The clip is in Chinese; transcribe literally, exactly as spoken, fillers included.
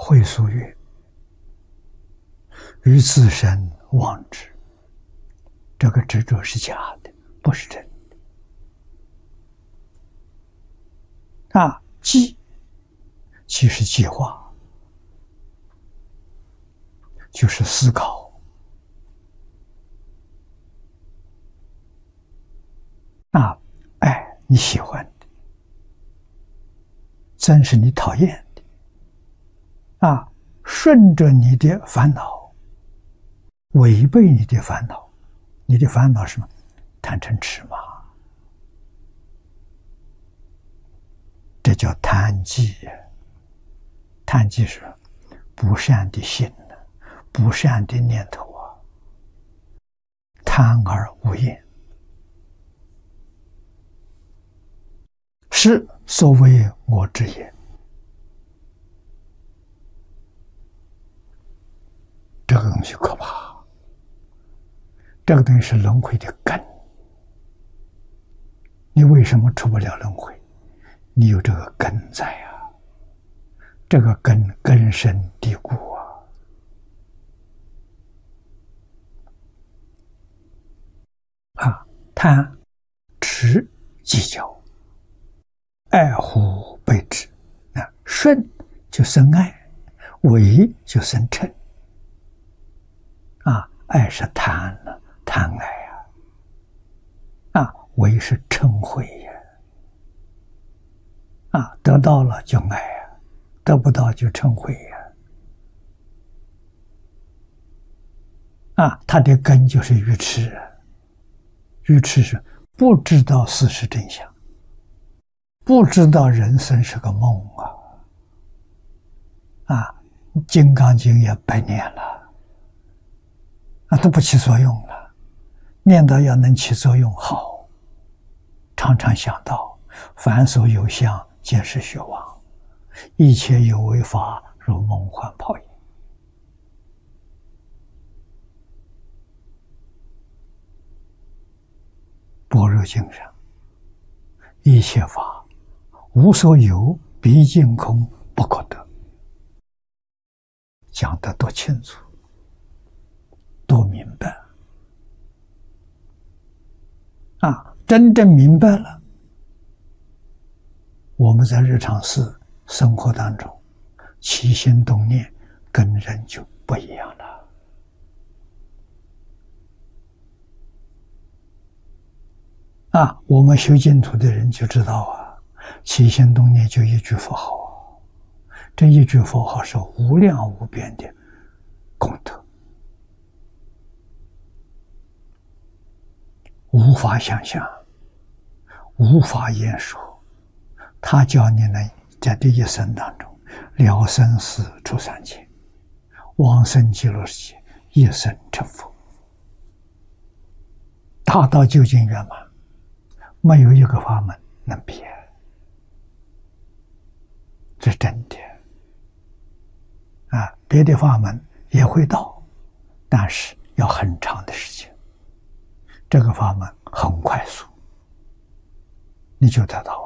会书曰：“于自身妄执。”这个执着是假的，不是真的。啊，计，计是计划，就是思考。啊，爱你喜欢的，憎是你讨厌的。啊，顺着你的烦恼，违背你的烦恼。你的烦恼是什么？贪嗔痴嘛，这叫贪忌。贪忌是不善的心呢，不善的念头啊，贪而无厌，是所谓我执也。这个东西可怕。这个东西是轮回的根，你为什么出不了轮回？你有这个根在啊，这个根根深蒂固啊。啊，贪、痴、计较，爱护备至。啊，顺就生爱，违就生嗔。啊，爱是贪了。贪爱呀，啊，为是嗔恚呀，啊，得到了就爱呀，得不到就嗔恚呀，啊，他的根就是愚痴，愚痴是不知道事实真相，不知道人生是个梦啊，啊，《金刚经》也百年了，啊，都不起作用了。念到要能起作用，好，常常想到凡所有相，皆是虚妄，一切有为法，如梦幻泡影。般若经上，一切法无所有，毕竟空，不可得。讲得多清楚，多明白。啊，真正明白了，我们在日常事生活当中起心动念跟人就不一样了。啊，我们修净土的人就知道啊，起心动念就一句佛号，这一句佛号是无量无边的功德，无法想象，无法言说。他教你能在这一生当中了生死出三界，往生极乐世界，一生成佛，达到究竟圆满，没有一个法门能比，这是真的啊！别的法门也会到，但是要很长的时间。这个法门很快速，你就得到了。